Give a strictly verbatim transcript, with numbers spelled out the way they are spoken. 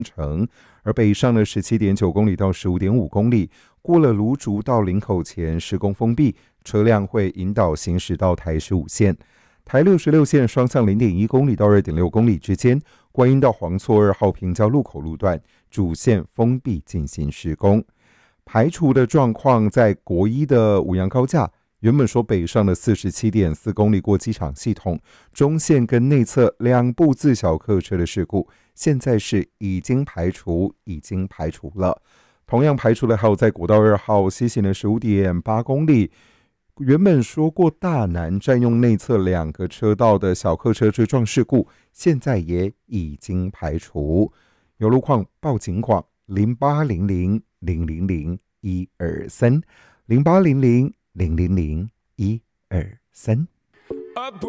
程，而北上的 十七点九公里到 十五点五公里，过了芦竹到林口前施工封闭，车辆会引导行驶到台十五线。台六十六线双向 零点一公里到 二点六公里之间，观音到黄厝二号平交路口路段主线封闭进行施工。排除的状况在国一的五杨高架，原本说北上的 四十七点四公里过机场系统，中线跟内侧两部自小客车的事故，现在是已经排除，已经排除了。同样排除了还有在国道二号西行的 十五点八公里，原本说过大南占用内侧两个车道的小客车追撞事故，现在也已经排除。有路况报警广零八零零零零零一二三零八零零零零零一二三。